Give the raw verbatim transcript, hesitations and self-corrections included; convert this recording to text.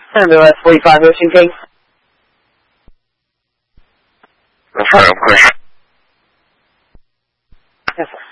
Ambulance forty-five, Ocean King. That's right, of course. Yes, sir.